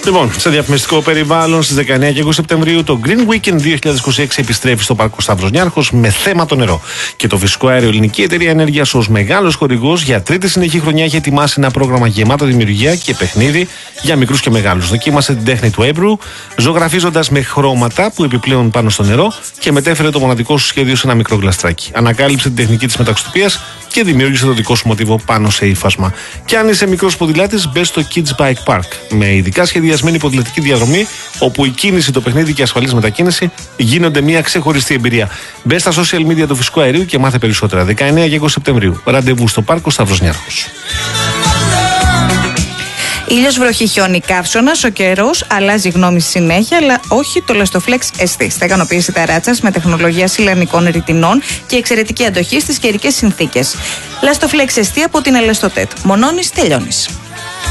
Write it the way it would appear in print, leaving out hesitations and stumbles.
Λοιπόν, σε διαφημιστικό περιβάλλον στις 19 και 20 Σεπτεμβρίου το Green Weekend 2026 επιστρέφει στο Πάρκο Σταύρος Νιάρχος με θέμα το νερό. Και το Φυσικό Αέριο Ελληνική Εταιρεία Ενέργειας ως μεγάλος χορηγός για τρίτη συνεχή χρονιά έχει ετοιμάσει ένα πρόγραμμα γεμάτο δημιουργία και παιχνίδι για μικρούς και μεγάλους. Δοκίμασε την τέχνη του έμπρου, ζωγραφίζοντας με χρώματα που επιπλέον πάνω στο νερό και μετέφερε το μοναδικό σου σχέδιο σε ένα μικρό γλαστράκι. Ανακάλυψε την τεχνική της μεταξωτοπίας και δημιούργησε το δικό σου μοτίβο πάνω σε ύφασμα. Και αν είσαι μικρός ποδηλάτης, μπες στο Kids Bike Park με ειδικά σχεδιασμένη ποδηλατική διαδρομή, όπου η κίνηση, το παιχνίδι και η ασφαλής μετακίνηση γίνονται μια ξεχωριστή εμπειρία. Μπες στα social media του Φυσικού Αερίου και μάθε περισσότερα. 19 και 20 Σεπτεμβρίου. Ραντεβού στο Πάρκο Σταύρος Νιάρχος. Ήλιος, βροχή, χιόνι, καύσωνας, ο καιρός αλλάζει γνώμη συνέχεια, αλλά όχι το Lastoflex ST. Θα ικανοποιήσει τα ράτσας με τεχνολογία συλλανικών ρητινών και εξαιρετική αντοχή στις καιρικές συνθήκες. Lastoflex ST από την Ελαστοτέτ. Μονώνεις, τελειώνεις.